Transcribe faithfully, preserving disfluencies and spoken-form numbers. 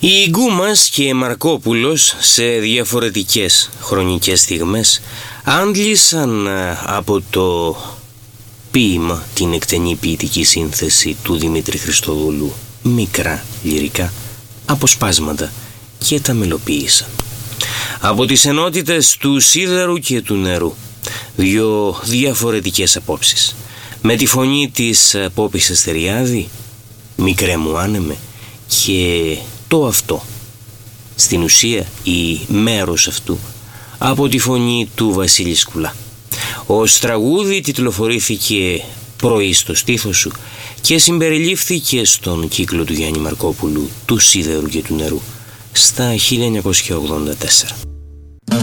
Οι Γκούμας και Μαρκόπουλος σε διαφορετικές χρονικές στιγμές άντλησαν από το ποίημα την εκτενή ποιητική σύνθεση του Δημήτρη Χριστοδούλου μικρά λυρικά αποσπάσματα και τα μελοποίησαν. Από τις ενότητες του σίδερου και του νερού, δύο διαφορετικές απόψεις. Με τη φωνή της Πόπης Αστεριάδη, μικρέ μου άνεμε, και το αυτό, στην ουσία η μέρος αυτού, από τη φωνή του Βασίλη Σκουλά. Ως τραγούδι τιτλοφορήθηκε πρωί στο στήθος σου και συμπεριλήφθηκε στον κύκλο του Γιάννη Μαρκόπουλου του σίδερου και του νερού στα χίλια εννιακόσια ογδόντα τέσσερα.